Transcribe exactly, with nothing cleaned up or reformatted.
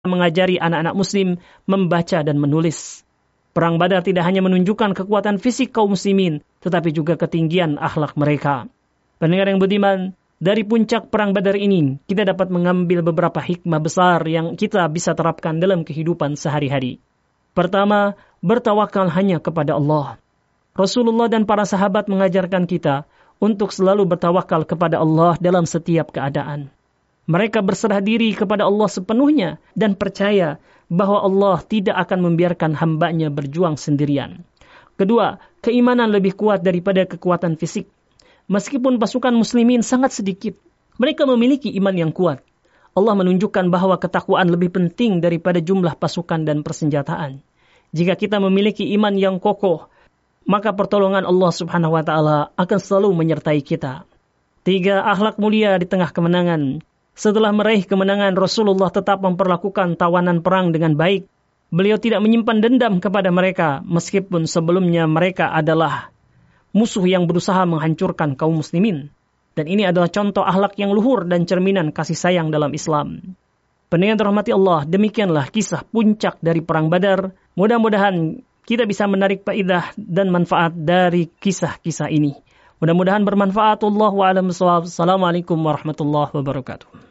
mengajari anak-anak muslim membaca dan menulis. Perang Badar tidak hanya menunjukkan kekuatan fisik kaum muslimin, tetapi juga ketinggian akhlak mereka. Pendengar yang budiman, dari puncak Perang Badar ini, kita dapat mengambil beberapa hikmah besar yang kita bisa terapkan dalam kehidupan sehari-hari. Pertama, bertawakal hanya kepada Allah. Rasulullah dan para sahabat mengajarkan kita untuk selalu bertawakal kepada Allah dalam setiap keadaan. Mereka berserah diri kepada Allah sepenuhnya dan percaya bahwa Allah tidak akan membiarkan hambanya berjuang sendirian. Kedua, keimanan lebih kuat daripada kekuatan fisik. Meskipun pasukan muslimin sangat sedikit, mereka memiliki iman yang kuat. Allah menunjukkan bahwa ketakwaan lebih penting daripada jumlah pasukan dan persenjataan. Jika kita memiliki iman yang kokoh, maka pertolongan Allah Subhanahu wa taala akan selalu menyertai kita. Tiga, akhlak mulia di tengah kemenangan. Setelah meraih kemenangan, Rasulullah tetap memperlakukan tawanan perang dengan baik. Beliau tidak menyimpan dendam kepada mereka, meskipun sebelumnya mereka adalah musuh yang berusaha menghancurkan kaum muslimin. Dan ini adalah contoh akhlak yang luhur dan cerminan kasih sayang dalam Islam. Pendengar dirahmati Allah, demikianlah kisah puncak dari Perang Badar. Mudah-mudahan kita bisa menarik faedah dan manfaat dari kisah-kisah ini. Mudah-mudahan bermanfaat. Wallahu a'lam bishawab. Assalamualaikum warahmatullahi wabarakatuh.